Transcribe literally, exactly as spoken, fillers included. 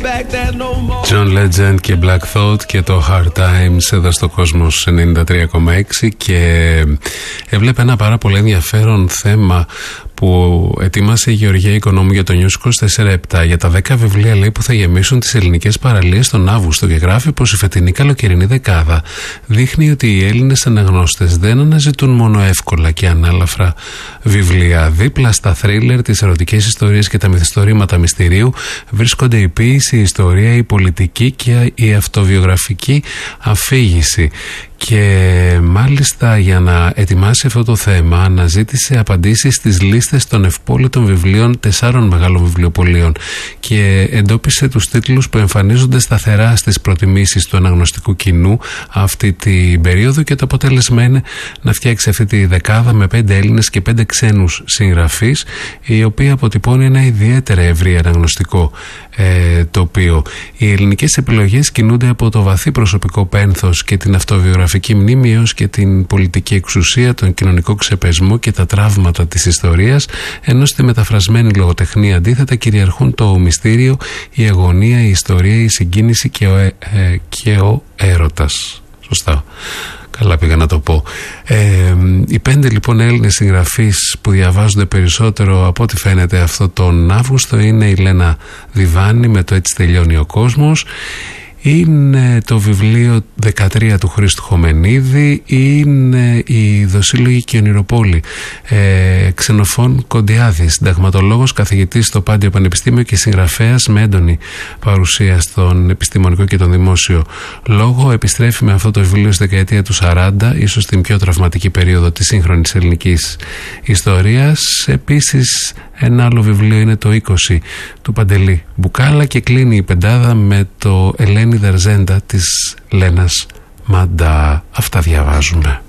John Legend και Black Thought και το Hard Times εδώ στο Κόσμος ενενήντα τρία κόμμα έξι. Και έβλεπε ένα πάρα πολύ ενδιαφέρον θέμα που ετοίμασε η Γεωργία Οικονόμου για το News είκοσι τέσσερα επτά για τα δέκα βιβλία, λέει, που θα γεμίσουν τις ελληνικές παραλίες τον Αύγουστο, και γράφει πως η φετινή καλοκαιρινή δεκάδα δείχνει ότι οι Έλληνες αναγνώστες δεν αναζητούν μόνο εύκολα και ανάλαφρα βιβλία. Δίπλα στα θρίλερ, τις ερωτικές ιστορίες και τα μυθιστορήματα μυστηρίου βρίσκονται η ποίηση, η ιστορία, η πολιτική και η αυτοβιογραφική αφήγηση. Και μάλιστα για να ετοιμάσει αυτό το θέμα αναζήτησε απαντήσεις στις λίστες των ευπόλυτων βιβλίων τεσσάρων μεγάλων βιβλιοπωλείων και εντόπισε τους τίτλους που εμφανίζονται σταθερά στις προτιμήσεις του αναγνωστικού κοινού αυτή την περίοδο, και το αποτέλεσμα είναι να φτιάξει αυτή τη δεκάδα με πέντε Έλληνες και πέντε ξένους συγγραφείς, η οποία αποτυπώνει ένα ιδιαίτερα ευρύ αναγνωστικό ε, τοπίο. Οι ελληνικές επιλογές κινούνται από το βαθύ προσωπικό πένθος και την αυτοβιογραφική μνήμη έως και την πολιτική εξουσία, τον κοινωνικό ξεπεσμό και τα τραύματα της ιστορίας, ενώ στη μεταφρασμένη λογοτεχνία αντίθετα κυριαρχούν το μυστήριο, η αγωνία, η ιστορία, η συγκίνηση και ο, ε, ε, και ο έρωτας. Σωστά. Καλά πήγα να το πω. Ε, οι πέντε λοιπόν Έλληνες συγγραφείς που διαβάζονται περισσότερο από ό,τι φαίνεται αυτό τον Αύγουστο είναι η Λένα Διβάνη με το «Έτσι τελειώνει ο κόσμος», είναι το βιβλίο δεκατρία του Χρήστου Χομενίδη, είναι η Δοσύλλογη και Ονειροπόλη, ε, Ξενοφών Κοντιάδης, συνταγματολόγος, καθηγητής στο Πάντιο Πανεπιστήμιο και συγγραφέας με έντονη παρουσία στον επιστημονικό και τον δημόσιο λόγο. Επιστρέφει με αυτό το βιβλίο στη δεκαετία του σαράντα, ίσως την πιο τραυματική περίοδο της σύγχρονης ελληνικής ιστορίας. Επίσης ένα άλλο βιβλίο είναι το είκοσι του Παντελή Μπουκάλα, και κλείνει η πεντάδα με το Ελένη Δερζέντα της Λένας Μαντά. Αυτά διαβάζουμε.